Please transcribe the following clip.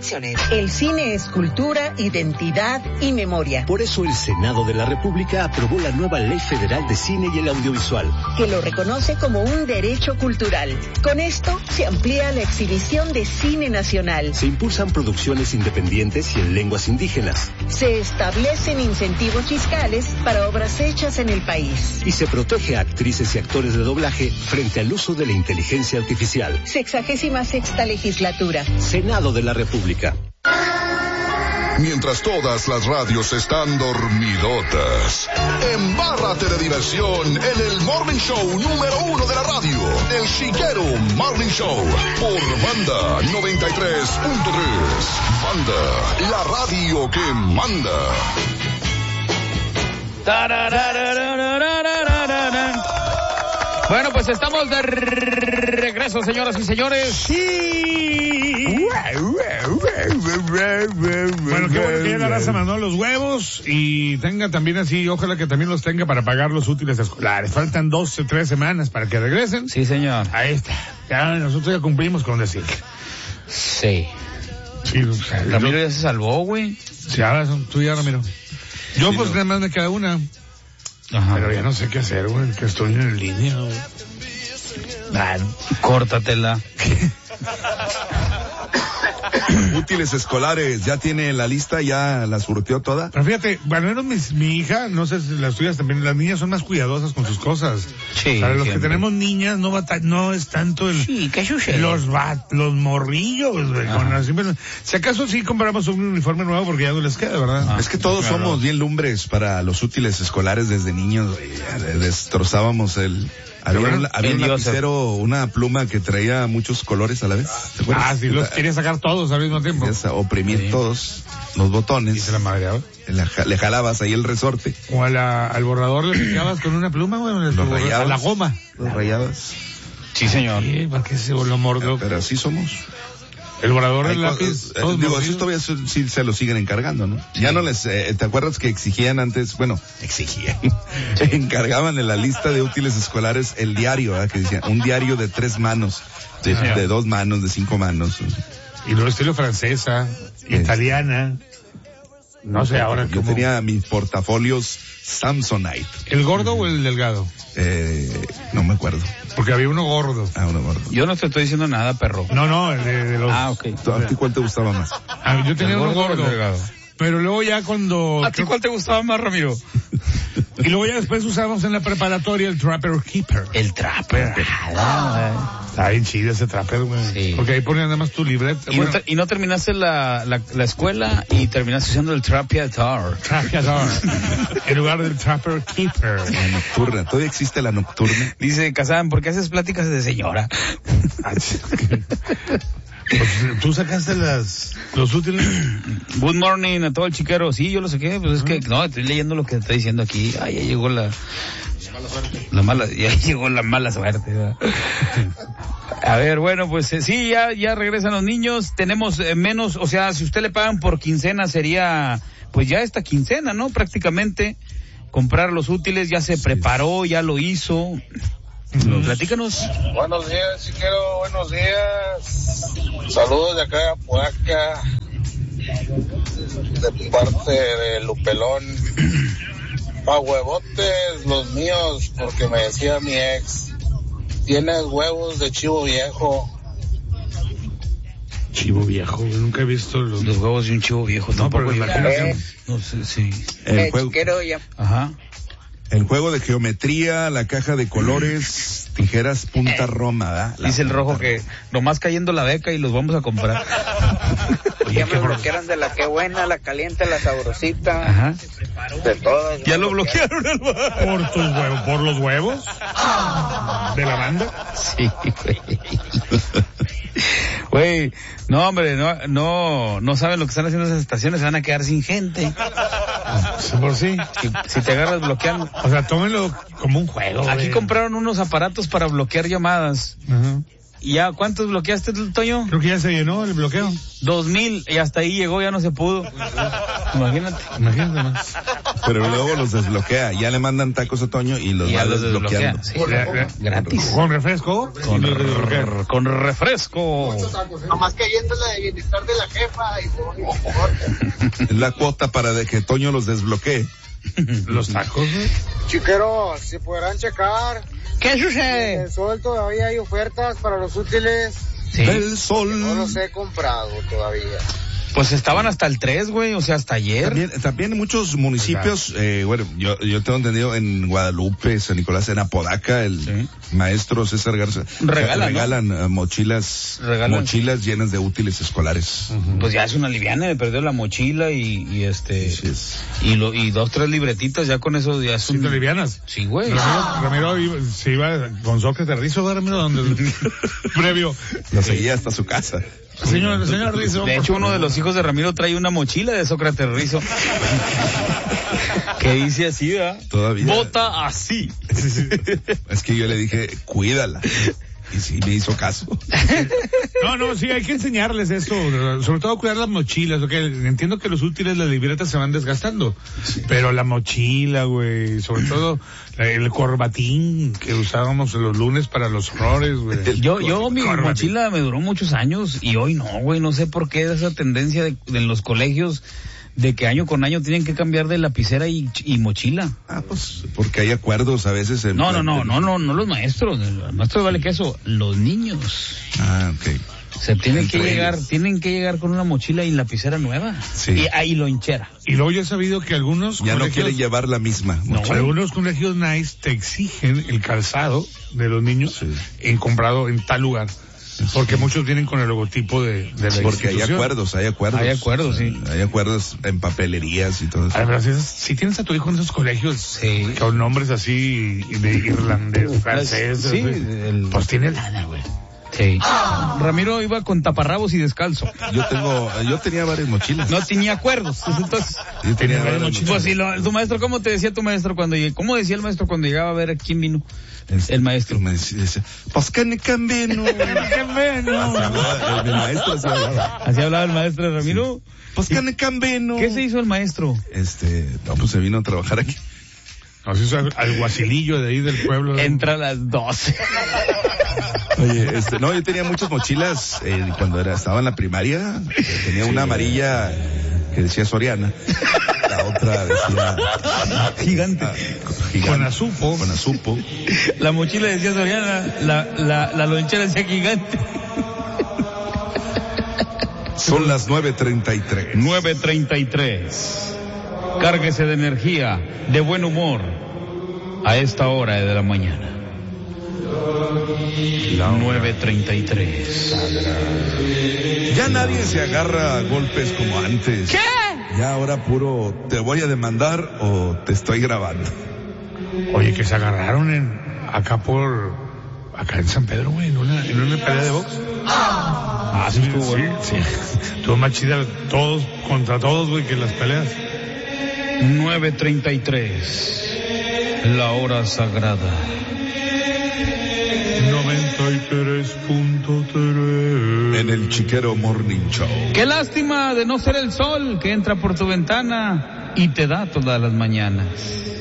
restricciones. El cine es cultura, identidad y memoria. Por eso el Senado de la República aprobó la nueva Ley Federal de Cine y el Audiovisual, que lo reconoce como un derecho cultural. Con esto se amplía la exhibición de cine nacional. Se impulsan producciones independientes y en lenguas indígenas. Se establecen incentivos fiscales para obras hechas en el país. Y se protege a actrices y actores de doblaje frente al uso de la inteligencia artificial. 66ª legislatura. Senado de la República. Mientras todas las radios están dormidotas, embárrate de diversión en el Morning Show número 1 de la radio, El Chiquero Morning Show, por Banda 93.3. Banda, la radio que manda. Bueno, pues estamos de regreso, señoras y señores. Sí. Bueno, qué bueno que ya la raza mandó los huevos y tenga también así, ojalá que también los tenga para pagar los útiles escolares. Faltan 12, 3 semanas para que regresen. Sí, señor. Ahí está. Ya nosotros ya cumplimos con decir. Sí. Sí, Ramiro ya se salvó, güey. Sí, ahora tú ya, Ramiro. Yo, sí, pues, nada más me queda una. Ajá. Pero ya no sé qué hacer, güey, que estoy en línea, güey. Córtatela. Útiles escolares, ¿ya tiene la lista? ¿Ya la surtió toda? Pero fíjate, bueno, mi hija, no sé si las tuyas también, las niñas son más cuidadosas con sus cosas. Sí. Para los que tenemos niñas, no es tanto el... Sí, ¿qué sucede? Los morrillos, güey. Si acaso sí compramos un uniforme nuevo porque ya no les queda, ¿verdad? Es que todos somos bien lumbres para los útiles escolares desde niños, güey. Destrozábamos Había un lapicero, una pluma que traía muchos colores a la vez. ¿Te acuerdas? Sí, los quería sacar todos al mismo tiempo. Oprimir todos los botones. Y se la madreaba. Le jalabas ahí el resorte. O al borrador le picabas con una pluma, güey. Los rayabas. A la goma. Los rayabas. Sí, señor. Sí, ¿para qué se lo mordió? Pero así somos. El borrador del lápiz. Así todavía sí se lo siguen encargando, ¿no? Sí. Ya no les, ¿te acuerdas que exigían antes? Bueno, encargaban en la lista de útiles escolares el diario, ¿verdad? Que decían, un diario de 3 manos, de 2 manos, de 5 manos. Y luego estilo francesa, italiana. No sé ahora yo tenía mis portafolios Samsonite. ¿El gordo o el delgado? No me acuerdo. Porque había uno gordo. Uno gordo. Yo no te estoy diciendo nada, perro. No, el de los... ok. ¿A ti cuál te gustaba más? Yo tenía uno gordo. Pero luego ya cuando... ¿A ti cuál te gustaba más, Ramiro? Y luego ya después usamos en la preparatoria el Trapper Keeper. El Trapper. Está bien chido ese Trapper, güey. Sí. Porque ahí ponían nada más tu libreta. Y no terminaste la escuela y terminaste usando el Trapeador. En lugar del Trapper Keeper. La nocturna. ¿Todavía existe la nocturna? Dice Kazán, ¿por qué haces pláticas de señora? Pues, ¿tú sacaste los útiles? Good morning a todo el chiquero. Sí, yo lo saqué, pues es que, no, estoy leyendo lo que está diciendo aquí. Ay, ya llegó ya llegó la mala suerte, ¿verdad? A ver, bueno, pues sí, ya regresan los niños. Tenemos menos, o sea, si usted le pagan por quincena sería, pues ya esta quincena, ¿no? Prácticamente, comprar los útiles, ya se preparó, ya lo hizo. Platícanos. Buenos días, chiquero, buenos días. Saludos de acá de Apodaca, de parte de Lupelón. Pa' huevotes los míos, porque me decía mi ex, tienes huevos de chivo viejo. Chivo viejo, yo nunca he visto los huevos de un chivo viejo, tampoco. No sé, sí. El juego. Ajá. El juego de geometría, la caja de colores, tijeras, punta Roma, ¿verdad? Dice el rojo que nomás cayendo la beca y los vamos a comprar. Ya me bloquearon de la que buena, la caliente, la sabrosita. Ajá. De todas. Ya lo bloquearon, ¿Por tus huevos? ¿Por los huevos? ¿De la banda? Sí, güey. Güey, no, hombre, no saben lo que están haciendo esas estaciones, se van a quedar sin gente. Por sí. Si te agarras bloqueando. O sea, tómenlo como un juego. Aquí compraron unos aparatos para bloquear llamadas. Uh-huh. ¿Ya cuántos bloqueaste, Toño? Creo que ya se llenó el bloqueo. 2,000 y hasta ahí llegó, ya no se pudo. Imagínate más. Pero luego los desbloquea, ya le mandan tacos a Toño y los va desbloqueando. Sí, gratis. ¿Con refresco? Con refresco. Nomás cayéndole de bienestar de la jefa y Es la cuota para de que Toño los desbloquee. Los tacos, ¿eh? Chiqueros, si podrán checar. ¿Qué sucede? En el Sol todavía hay ofertas para los útiles. Sí. Del Sol. No los he comprado todavía. Pues estaban hasta el 3, güey, o sea, hasta ayer. También en muchos municipios, bueno, yo tengo entendido en Guadalupe, San Nicolás, en Apodaca, el maestro César Garza regalan mochilas llenas de útiles escolares. Pues ya es una liviana, me perdió la mochila y 2, 3 libretitas, ya con eso ya es un... ¿Sí, livianas? Sí, güey. Ramiro se iba con Sócrates Rizo, ¿verdad, Ramiro? Donde previo. Lo seguía hasta su casa. Señor Rizo. De hecho, uno de los hijos de Ramiro trae una mochila de Sócrates Rizo. Que dice así, ¿verdad? Todavía. Bota así. Es que yo le dije, cuídala. Y sí, me hizo caso. No, sí, hay que enseñarles eso, sobre todo cuidar las mochilas, porque entiendo que los útiles, las libretas se van desgastando, pero la mochila, güey, sobre todo el corbatín que usábamos los lunes para los honores, güey. Mi mochila me duró muchos años y hoy no, güey, no sé por qué esa tendencia de los colegios de que año con año tienen que cambiar de lapicera y mochila. Pues porque hay acuerdos a veces. No los maestros. Los maestros vale que eso, los niños. Ok. Se tienen que llegar con una mochila y lapicera nueva. Sí. Y ahí lonchera. Y luego yo he sabido que algunos ya no quieren llevar la misma mochila. Algunos colegios nice te exigen el calzado de los niños comprado en tal lugar. Porque muchos vienen con el logotipo de la porque institución. Hay acuerdos, sí. Hay acuerdos en papelerías y todo eso. Además, si tienes a tu hijo en esos colegios con nombres así de irlandés, francés, pues tiene lana, güey. Sí. Ramiro iba con taparrabos y descalzo. Yo tenía varias mochilas. No tenía acuerdos. Entonces, yo tenía varias mochilas. Pues tu maestro, ¿cómo te decía tu maestro cómo decía el maestro cuando llegaba a ver a quién vino? El maestro. Me decía, pues que ni cambeno. Mi maestro así hablaba. ¿Así hablaba el maestro de Ramiro? Sí. Pues que ni cambeno. ¿Qué se hizo el maestro? Pues se vino a trabajar aquí. No, se hizo al guacilillo de ahí del pueblo. Entra a las 12. Oye, yo tenía muchas mochilas cuando estaba en la primaria. Tenía una amarilla que decía Soriana. La otra decía gigante. Con azupo. La mochila decía Soriana, la lonchera decía gigante. Son las 9:33. 9:33. Cárguese de energía, de buen humor, a esta hora de la mañana. 9:33. Ya nadie se agarra a golpes como antes. ¿Qué? Ya ahora puro, te voy a demandar o te estoy grabando. Oye, que se agarraron acá en San Pedro, güey, en una pelea de box. Sí, estuvo bueno. Sí. Estuvo más chida todos contra todos, güey, que las peleas. 9:33. La hora sagrada. 93.3 en el Chiquero Morning Show. Qué lástima de no ser el sol que entra por tu ventana y te da todas las mañanas.